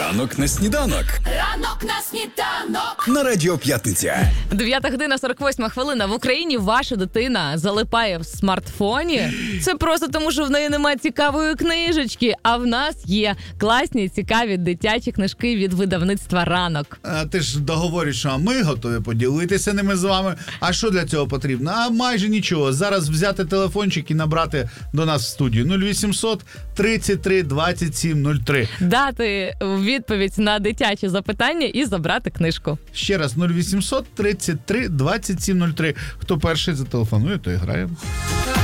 Ранок на сніданок. Ранок на сніданок. На Радіо П'ятниця. 9 година, 48 хвилина. В Україні ваша дитина залипає в смартфоні. Це просто тому, що в неї немає цікавої книжечки. А в нас є класні, цікаві дитячі книжки від видавництва «Ранок». А ти ж договориш, що ми готові поділитися ними з вами. А що для цього потрібно? А майже нічого. Зараз взяти телефончик і набрати до нас в студію 0800 33 27 03. Дати відповідь на дитячі запитання і забрати книжку. Ще раз 0800 33 27 03. Хто перший зателефонує, той грає.